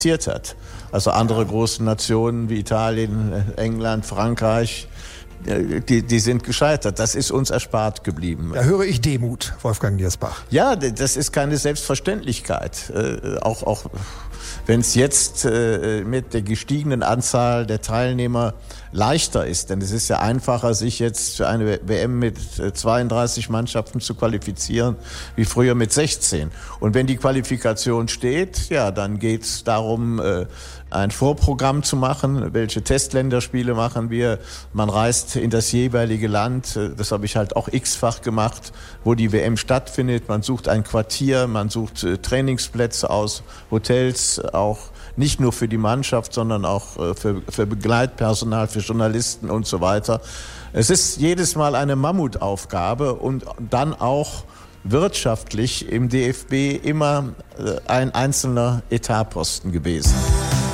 hat. Also andere große Nationen wie Italien, England, Frankreich, die sind gescheitert. Das ist uns erspart geblieben. Da höre ich Demut, Wolfgang Niersbach. Ja, das ist keine Selbstverständlichkeit. Auch wenn es jetzt mit der gestiegenen Anzahl der Teilnehmer leichter ist. Denn es ist ja einfacher, sich jetzt für eine WM mit 32 Mannschaften zu qualifizieren, wie früher mit 16. Und wenn die Qualifikation steht, ja, dann geht es darum, ein Vorprogramm zu machen. Welche Testländerspiele machen wir? Man reist in das jeweilige Land. Das habe ich halt auch x-fach gemacht, wo die WM stattfindet. Man sucht ein Quartier, man sucht Trainingsplätze aus, Hotels, auch nicht nur für die Mannschaft, sondern auch für Begleitpersonal, für Journalisten und so weiter. Es ist jedes Mal eine Mammutaufgabe und dann auch wirtschaftlich im DFB immer ein einzelner Etatposten gewesen.